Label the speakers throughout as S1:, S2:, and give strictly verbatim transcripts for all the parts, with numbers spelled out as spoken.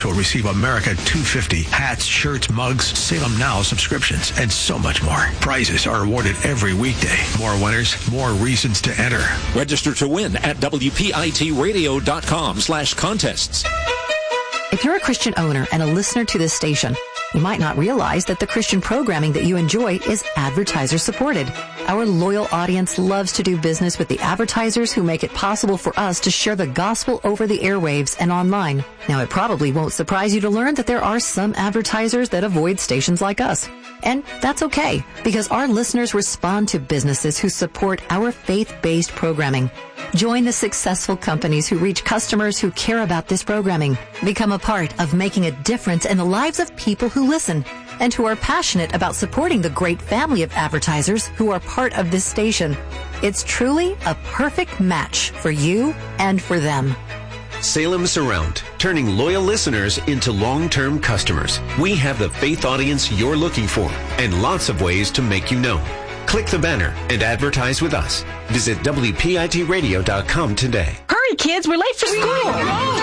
S1: will receive America two hundred fifty hats, shirts, mugs, Salem Now subscriptions, and so much more. Prizes are awarded every weekday. More winners, more reasons to enter.
S2: Register to win at W P I T radio dot com slash contests.
S3: If you're a Christian owner and a listener to this station, you might not realize that the Christian programming that you enjoy is advertiser-supported. Our loyal audience loves to do business with the advertisers who make it possible for us to share the gospel over the airwaves and online. Now, it probably won't surprise you to learn that there are some advertisers that avoid stations like us. And that's okay, because our listeners respond to businesses who support our faith-based programming. Join the successful companies who reach customers who care about this programming. Become a part of making a difference in the lives of people who listen and who are passionate about supporting the great family of advertisers who are part of this station. It's truly a perfect match for you and for them.
S4: Salem Surround, turning loyal listeners into long-term customers. We have the faith audience you're looking for and lots of ways to make you known. Click the banner and advertise with us. Visit W P I T radio dot com today.
S5: Hurry, kids, we're late for school.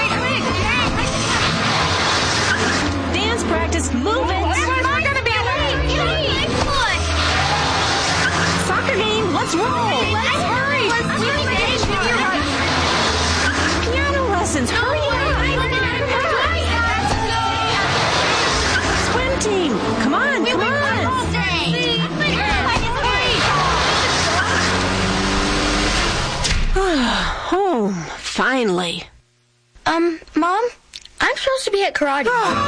S5: Dance practice, move it.
S6: We're not going to be late.
S5: Soccer game, let's roll.
S6: Let's hurry. Let's do it.
S5: Piano lessons, hurry up. Swim team, come on, come on. Home, finally.
S6: Um, Mom, I'm supposed to be at karate.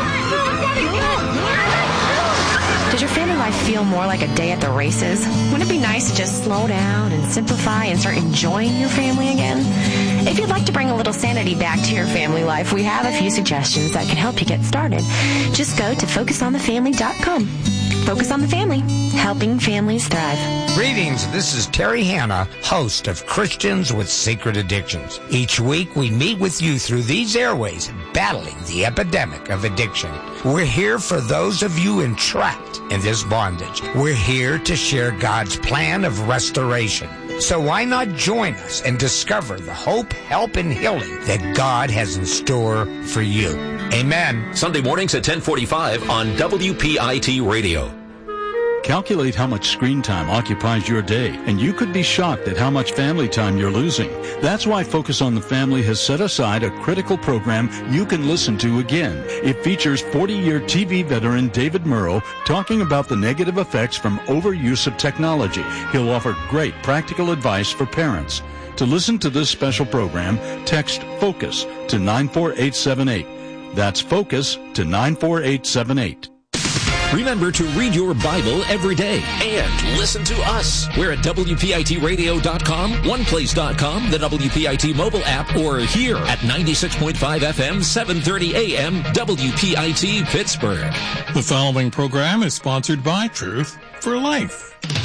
S7: Does your family life feel more like a day at the races? Wouldn't it be nice to just slow down and simplify and start enjoying your family again? If you'd like to bring a little sanity back to your family life, we have a few suggestions that can help you get started. Just go to focus on the family dot com. Focus on the Family, helping families thrive.
S8: Greetings, this is Terry Hanna, host of Christians with Secret Addictions. Each week we meet with you through these airways, battling the epidemic of addiction. We're here for those of you entrapped in this bondage. We're here to share God's plan of restoration. So why not join us and discover the hope, help, and healing that God has in store for you. Amen.
S2: Sunday mornings at ten forty-five on W P I T Radio.
S9: Calculate how much screen time occupies your day, and you could be shocked at how much family time you're losing. That's why Focus on the Family has set aside a critical program you can listen to again. It features forty-year T V veteran David Murrow talking about the negative effects from overuse of technology. He'll offer great practical advice for parents. To listen to this special program, text FOCUS to nine four eight seven eight. That's FOCUS to nine four eight seven eight.
S2: Remember to read your Bible every day and listen to us. We're at W P I T radio dot com, one place dot com, the W P I T mobile app, or here at ninety-six point five F M, seven thirty A M, W P I T Pittsburgh.
S10: The following program is sponsored by Truth for Life.